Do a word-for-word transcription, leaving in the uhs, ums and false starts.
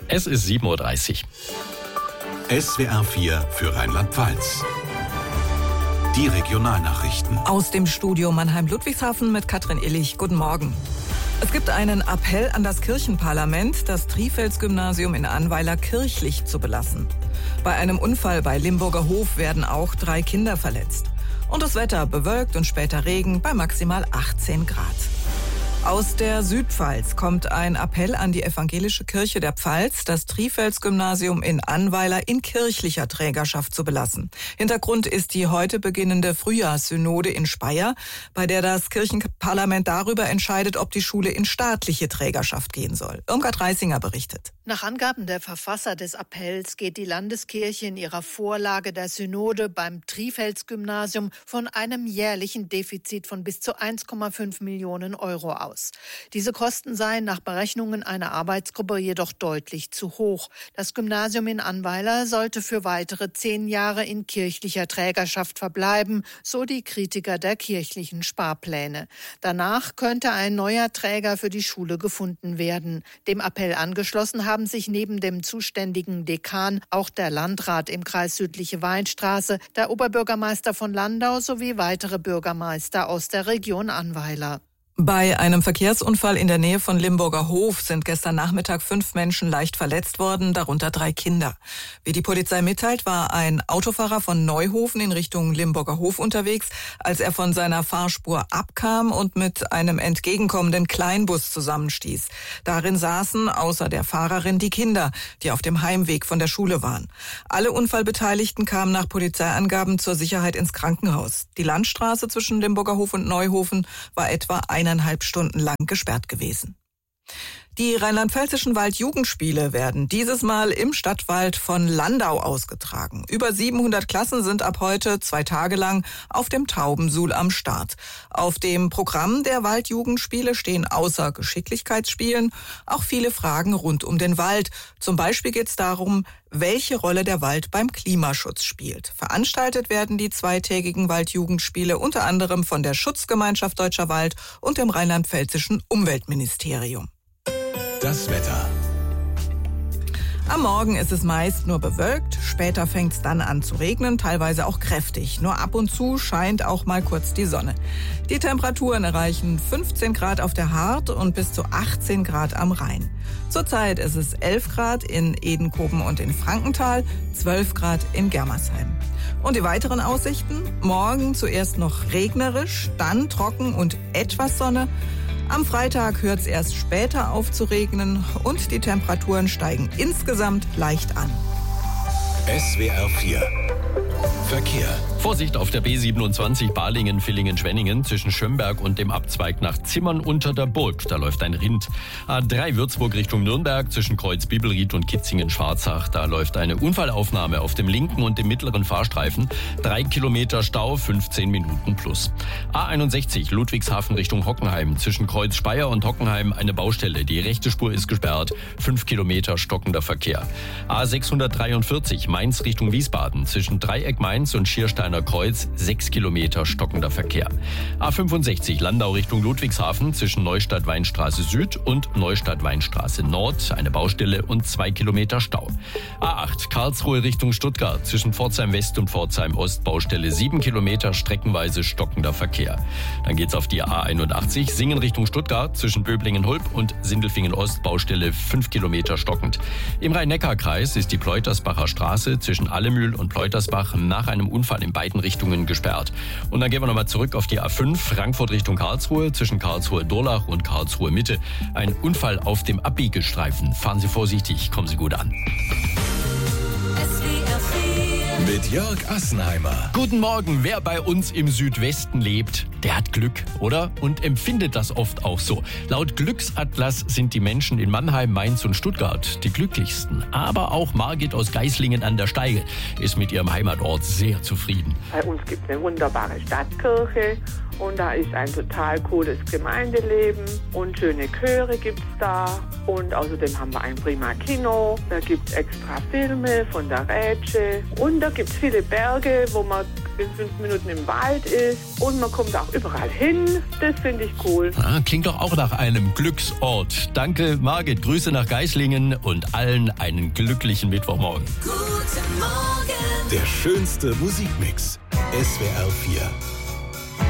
Es ist sieben Uhr dreißig. S W R vier für Rheinland-Pfalz. Die Regionalnachrichten. Aus dem Studio Mannheim-Ludwigshafen mit Katrin Illich. Guten Morgen. Es gibt einen Appell an das Kirchenparlament, das Trifels-Gymnasium in Annweiler kirchlich zu belassen. Bei einem Unfall bei Limburger Hof werden auch drei Kinder verletzt. Und das Wetter bewölkt und später Regen bei maximal achtzehn Grad. Aus der Südpfalz kommt ein Appell an die evangelische Kirche der Pfalz, das Trifels-Gymnasium in Annweiler in kirchlicher Trägerschaft zu belassen. Hintergrund ist die heute beginnende Frühjahrssynode in Speyer, bei der das Kirchenparlament darüber entscheidet, ob die Schule in staatliche Trägerschaft gehen soll. Irmgard Reisinger berichtet. Nach Angaben der Verfasser des Appells geht die Landeskirche in ihrer Vorlage der Synode beim Trifels-Gymnasium von einem jährlichen Defizit von bis zu eins Komma fünf Millionen Euro aus. Diese Kosten seien nach Berechnungen einer Arbeitsgruppe jedoch deutlich zu hoch. Das Gymnasium in Annweiler sollte für weitere zehn Jahre in kirchlicher Trägerschaft verbleiben, so die Kritiker der kirchlichen Sparpläne. Danach könnte ein neuer Träger für die Schule gefunden werden. Dem Appell angeschlossen haben sich neben dem zuständigen Dekan auch der Landrat im Kreis Südliche Weinstraße, der Oberbürgermeister von Landau sowie weitere Bürgermeister aus der Region Annweiler. Bei einem Verkehrsunfall in der Nähe von Limburger Hof sind gestern Nachmittag fünf Menschen leicht verletzt worden, darunter drei Kinder. Wie die Polizei mitteilt, war ein Autofahrer von Neuhofen in Richtung Limburger Hof unterwegs, als er von seiner Fahrspur abkam und mit einem entgegenkommenden Kleinbus zusammenstieß. Darin saßen außer der Fahrerin die Kinder, die auf dem Heimweg von der Schule waren. Alle Unfallbeteiligten kamen nach Polizeiangaben zur Sicherheit ins Krankenhaus. Die Landstraße zwischen Limburger Hof und Neuhofen war etwa eineinhalb Stunden lang gesperrt gewesen. Die rheinland-pfälzischen Waldjugendspiele werden dieses Mal im Stadtwald von Landau ausgetragen. Über siebenhundert Klassen sind ab heute zwei Tage lang auf dem Taubensuhl am Start. Auf dem Programm der Waldjugendspiele stehen außer Geschicklichkeitsspielen auch viele Fragen rund um den Wald. Zum Beispiel geht es darum, welche Rolle der Wald beim Klimaschutz spielt. Veranstaltet werden die zweitägigen Waldjugendspiele unter anderem von der Schutzgemeinschaft Deutscher Wald und dem rheinland-pfälzischen Umweltministerium. Das Wetter. Am Morgen ist es meist nur bewölkt, später fängt es dann an zu regnen, teilweise auch kräftig. Nur ab und zu scheint auch mal kurz die Sonne. Die Temperaturen erreichen fünfzehn Grad auf der Haardt und bis zu achtzehn Grad am Rhein. Zurzeit ist es elf Grad in Edenkoben und in Frankenthal, zwölf Grad in Germersheim. Und die weiteren Aussichten? Morgen zuerst noch regnerisch, dann trocken und etwas Sonne. Am Freitag hört es erst später auf zu regnen und die Temperaturen steigen insgesamt leicht an. S W R vier Verkehr. Vorsicht auf der B siebenundzwanzig Balingen, Villingen, Schwenningen zwischen Schömberg und dem Abzweig nach Zimmern unter der Burg. Da läuft ein Rind. A drei Würzburg Richtung Nürnberg zwischen Kreuz Bibelried und Kitzingen-Schwarzach. Da läuft eine Unfallaufnahme auf dem linken und dem mittleren Fahrstreifen. Drei Kilometer Stau, fünfzehn Minuten plus. A einundsechzig Ludwigshafen Richtung Hockenheim zwischen Kreuz Speyer und Hockenheim eine Baustelle. Die rechte Spur ist gesperrt. Fünf Kilometer stockender Verkehr. A sechshundertdreiundvierzig Mainz Richtung Wiesbaden zwischen Dreieck Mainz und Schiersteiner Kreuz, sechs Kilometer stockender Verkehr. A fünfundsechzig Landau Richtung Ludwigshafen zwischen Neustadt-Weinstraße Süd und Neustadt-Weinstraße Nord, eine Baustelle und zwei Kilometer Stau. A acht Karlsruhe Richtung Stuttgart zwischen Pforzheim West und Pforzheim Ost, Baustelle sieben Kilometer, streckenweise stockender Verkehr. Dann geht's auf die A einundachtzig Singen Richtung Stuttgart zwischen Böblingen-Hulp und Sindelfingen Ost, Baustelle fünf Kilometer stockend. Im Rhein-Neckar-Kreis ist die Pleutersbacher Straße zwischen Allemühl und Pleutersbach nach einem Unfall in beiden Richtungen gesperrt. Und dann gehen wir nochmal zurück auf die A fünf, Frankfurt Richtung Karlsruhe, zwischen Karlsruhe-Durlach und Karlsruhe-Mitte. Ein Unfall auf dem Abbiegestreifen. Fahren Sie vorsichtig, kommen Sie gut an. Mit Jörg Assenheimer. Guten Morgen. Wer bei uns im Südwesten lebt, der hat Glück, oder? Und empfindet das oft auch so. Laut Glücksatlas sind die Menschen in Mannheim, Mainz und Stuttgart die glücklichsten. Aber auch Margit aus Geislingen an der Steige ist mit ihrem Heimatort sehr zufrieden. Bei uns gibt es eine wunderbare Stadtkirche und da ist ein total cooles Gemeindeleben und schöne Chöre gibt es da. Und außerdem haben wir ein prima Kino, da gibt es extra Filme von der Rätsche und da gibt es viele Berge, wo man in fünf Minuten im Wald ist und man kommt auch überall hin. Das finde ich cool. Ah, klingt doch auch nach einem Glücksort. Danke, Margit. Grüße nach Geislingen und allen einen glücklichen Mittwochmorgen. Der schönste Musikmix. S W R vier.